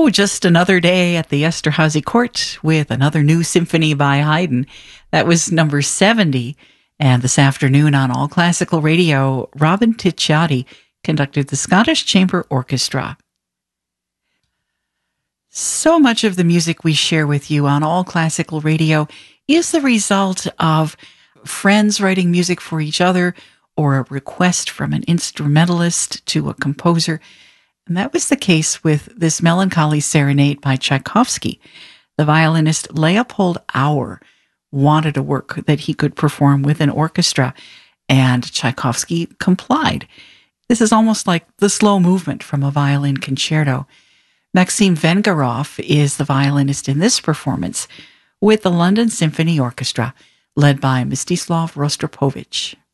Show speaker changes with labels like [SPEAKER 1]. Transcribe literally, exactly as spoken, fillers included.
[SPEAKER 1] Oh, just another day at the Esterhazy Court with another new symphony by Haydn. That was number seventy. And this afternoon on All Classical Radio, Robin Ticciati conducted the Scottish Chamber Orchestra. So much of the music we share with you on All Classical Radio is the result of friends writing music for each other or a request from an instrumentalist to a composer. And that was the case with this melancholy serenade by Tchaikovsky. The violinist Leopold Auer wanted a work that he could perform with an orchestra, and Tchaikovsky complied. This is almost like the slow movement from a violin concerto. Maxim Vengerov is the violinist in this performance with the London Symphony Orchestra, led by Mstislav Rostropovich.